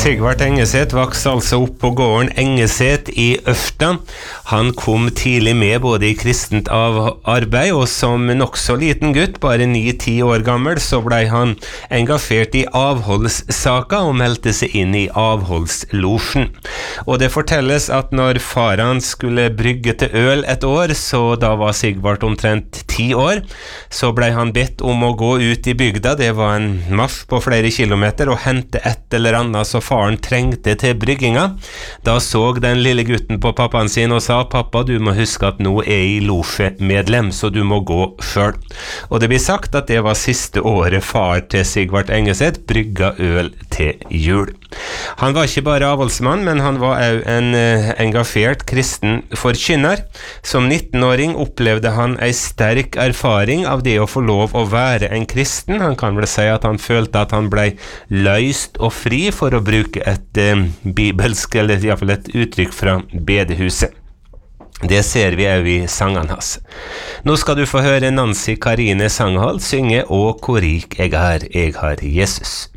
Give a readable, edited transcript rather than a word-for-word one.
Sigvard Engeset vokste altså opp på gården Engeset i Øfta. Han kom tidlig med både i kristent arbeid, og som nokså liten gutt, bare 9-10 år gammel, så ble han engasjert i avholdssaker og meldte seg inn i avholdslosjen. Og det fortelles at når faren skulle brygge til øl et år, så da var Sigvard omtrent 10 år, så ble han bedt om å gå ut i bygda. Det var en marsj på flere kilometer, og hente et eller annet så faren trengte til brygginga. Da så den lille gutten på pappaen sin og sa: «Pappa, du må huske at nå er jeg losjemedlem, så du må gå selv.» Og det blir sagt at det var siste året far til Sigvard Engeset brygga øl til jul. Han var ikke bare avholdsmann, men han var også en engasjert kristen forkynner. Som 19-åring opplevde han en sterk erfaring av det å få lov å være en kristen. Han kan vel si at han følte at han ble løst og fri, for å bruke et bibelsk, eller i hvert fall et uttrykk fra bedehuset. Det ser vi også i sangene hans. Nå skal du få høre Nancy Karine Sanghold synge «Å, hvor rik jeg har Jesus».